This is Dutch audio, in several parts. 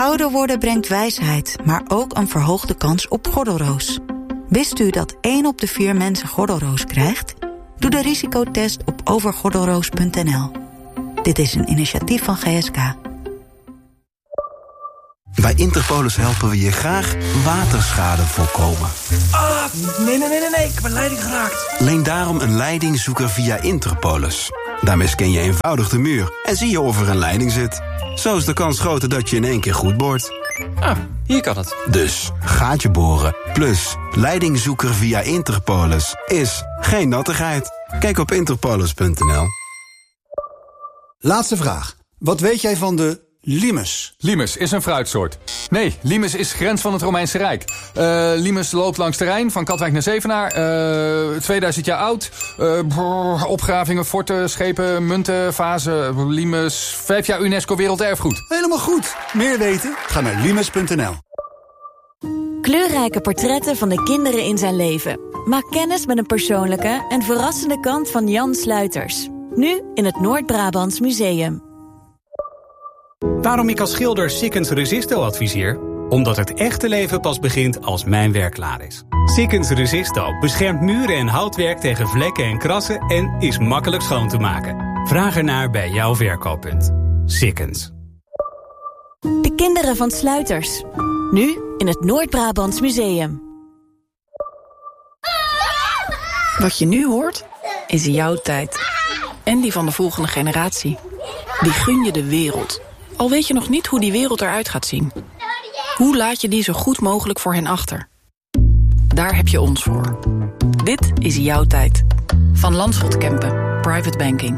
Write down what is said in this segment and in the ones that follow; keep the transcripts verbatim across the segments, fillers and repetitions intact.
Ouder worden brengt wijsheid, maar ook een verhoogde kans op gordelroos. Wist u dat één op de vier mensen gordelroos krijgt? Doe de risicotest op overgordelroos punt n l. Dit is een initiatief van G S K. Bij Interpolis helpen we je graag waterschade voorkomen. Ah, nee, nee, nee, nee, nee, ik ben leiding geraakt. Leen daarom een leidingzoeker via Interpolis. Daarmee scan je eenvoudig de muur en zie je of er een leiding zit. Zo is de kans groter dat je in één keer goed boort. Ah, hier kan het. Dus, gaatje boren, plus leidingzoeker via Interpolis is geen nattigheid. Kijk op interpolis punt n l. Laatste vraag. Wat weet jij van de limes? Limes is een fruitsoort. Nee, limes is grens van het Romeinse Rijk. Uh, limes loopt langs de Rijn, van Katwijk naar Zevenaar. Uh, tweeduizend jaar oud. Uh, brrr, opgravingen, forten, schepen, munten, vazen. Limes, vijf jaar UNESCO Werelderfgoed. Helemaal goed. Meer weten? Ga naar limes punt n l. Kleurrijke portretten van de kinderen in zijn leven. Maak kennis met een persoonlijke en verrassende kant van Jan Sluiters. Nu in het Noord-Brabants Museum. Waarom ik als schilder Sikkens Resisto adviseer? Omdat het echte leven pas begint als mijn werk klaar is. Sikkens Resisto beschermt muren en houtwerk tegen vlekken en krassen en is makkelijk schoon te maken. Vraag ernaar bij jouw verkooppunt. Sikkens. De kinderen van Sluiters. Nu in het Noord-Brabants Museum. Wat je nu hoort, is jouw tijd. En die van de volgende generatie. Die gun je de wereld. Al weet je nog niet hoe die wereld eruit gaat zien. Hoe laat je die zo goed mogelijk voor hen achter? Daar heb je ons voor. Dit is jouw tijd. Van Landschot Kempen. Private Banking.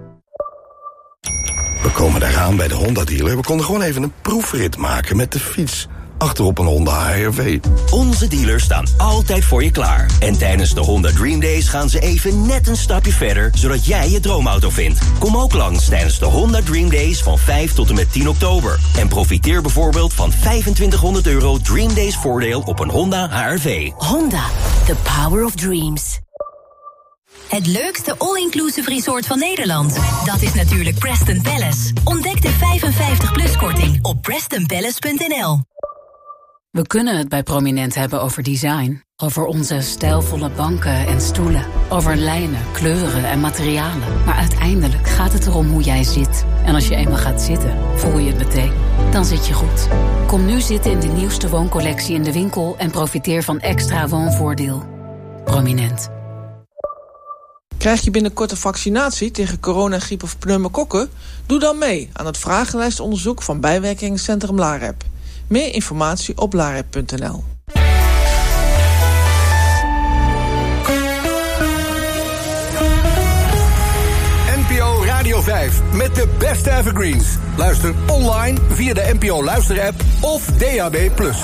We komen eraan bij de Honda-dealer. We konden gewoon even een proefrit maken met de fiets. Achterop een Honda H R V. Onze dealers staan altijd voor je klaar. En tijdens de Honda Dream Days gaan ze even net een stapje verder, zodat jij je droomauto vindt. Kom ook langs tijdens de Honda Dream Days van vijf tot en met tien oktober. En profiteer bijvoorbeeld van vijfentwintighonderd euro Dream Days voordeel op een Honda H R V. Honda, the power of dreams. Het leukste all-inclusive resort van Nederland. Dat is natuurlijk Preston Palace. Ontdek de vijfenvijftig plus korting op preston palace punt n l. We kunnen het bij Prominent hebben over design. Over onze stijlvolle banken en stoelen. Over lijnen, kleuren en materialen. Maar uiteindelijk gaat het erom hoe jij zit. En als je eenmaal gaat zitten, voel je het meteen. Dan zit je goed. Kom nu zitten in de nieuwste wooncollectie in de winkel en profiteer van extra woonvoordeel. Prominent. Krijg je binnenkort een vaccinatie tegen corona, griep of pneumokokken? Doe dan mee aan het vragenlijstonderzoek van bijwerkingencentrum LAREP. Meer informatie op larep punt n l. N P O Radio vijf met de beste evergreens. Luister online via de N P O Luister-app of D A B plus.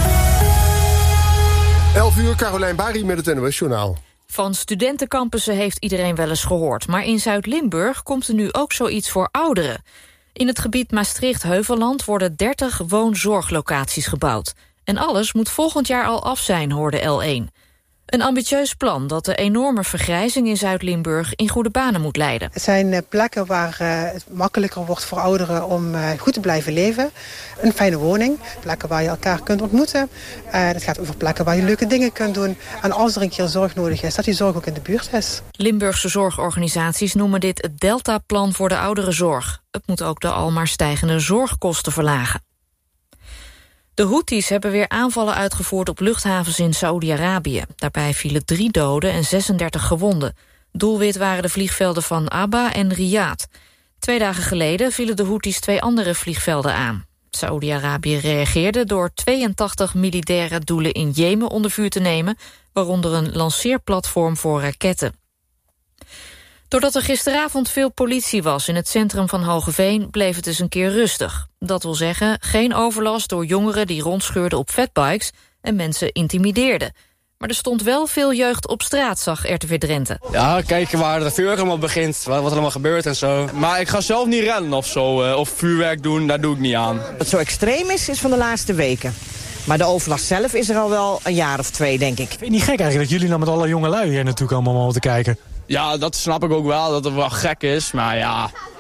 elf uur, Carolijn Bari met het N O S-journaal. Van studentencampussen heeft iedereen wel eens gehoord. Maar in Zuid-Limburg komt er nu ook zoiets voor ouderen. In het gebied Maastricht-Heuvelland worden dertig woonzorglocaties gebouwd. En alles moet volgend jaar al af zijn, hoorde L één. Een ambitieus plan dat de enorme vergrijzing in Zuid-Limburg in goede banen moet leiden. Het zijn plekken waar het makkelijker wordt voor ouderen om goed te blijven leven. Een fijne woning, plekken waar je elkaar kunt ontmoeten. Het gaat over plekken waar je leuke dingen kunt doen. En als er een keer zorg nodig is, dat die zorg ook in de buurt is. Limburgse zorgorganisaties noemen dit het Delta-plan voor de ouderenzorg. Het moet ook de al maar stijgende zorgkosten verlagen. De Houthis hebben weer aanvallen uitgevoerd op luchthavens in Saoedi-Arabië. Daarbij vielen drie doden en zesendertig gewonden. Doelwit waren de vliegvelden van Abba en Riyadh. Twee dagen geleden vielen de Houthis twee andere vliegvelden aan. Saoedi-Arabië reageerde door tweeëntachtig militaire doelen in Jemen onder vuur te nemen, waaronder een lanceerplatform voor raketten. Doordat er gisteravond veel politie was in het centrum van Hogeveen, bleef het eens een keer rustig. Dat wil zeggen, geen overlast door jongeren die rondscheurden op fatbikes en mensen intimideerden. Maar er stond wel veel jeugd op straat, zag R T V Drenthe. Ja, kijken waar de vuurwerk allemaal begint, wat er allemaal gebeurt en zo. Maar ik ga zelf niet rennen of zo, of vuurwerk doen, daar doe ik niet aan. Wat het zo extreem is, is van de laatste weken. Maar de overlast zelf is er al wel een jaar of twee, denk ik. Vind je niet gek eigenlijk dat jullie nou met alle jonge lui hier natuurlijk allemaal te kijken? Ja, dat snap ik ook wel, dat het wel gek is, maar ja...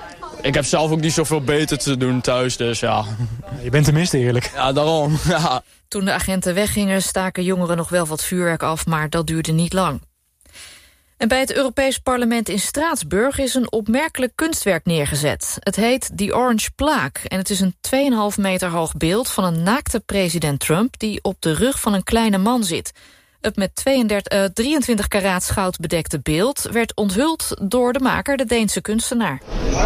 Ik heb zelf ook niet zoveel beter te doen thuis, dus ja. Je bent tenminste eerlijk. Ja, daarom. Ja. Toen de agenten weggingen staken jongeren nog wel wat vuurwerk af, maar dat duurde niet lang. En bij het Europees Parlement in Straatsburg is een opmerkelijk kunstwerk neergezet. Het heet The Orange Plaque en het is een twee komma vijf meter hoog beeld van een naakte president Trump die op de rug van een kleine man zit. Het met tweeëndertig, uh, drieëntwintig karaats goud bedekte beeld werd onthuld door de maker, de Deense kunstenaar.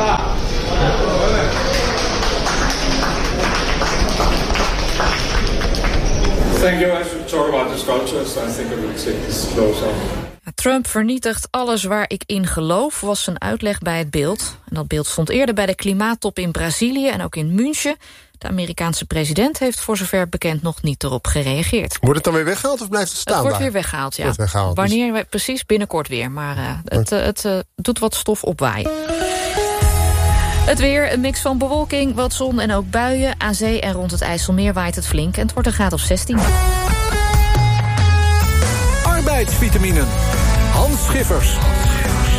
Thank you. I should talk about the sculptures. I think I will take this close up. Trump vernietigt alles waar ik in geloof, was zijn uitleg bij het beeld. En dat beeld stond eerder bij de klimaattop in Brazilië en ook in München. De Amerikaanse president heeft voor zover bekend nog niet erop gereageerd. Wordt het dan weer weggehaald of blijft het staan? Het wordt daar? weer weggehaald, ja. Wordt weggehaald, Wanneer, dus... precies binnenkort weer. Maar uh, het, uh, het uh, doet wat stof opwaaien. Het weer, een mix van bewolking, wat zon en ook buien. Aan zee en rond het IJsselmeer waait het flink en het wordt een graad of zestien. Arbeidsvitaminen. Hans Schiffers.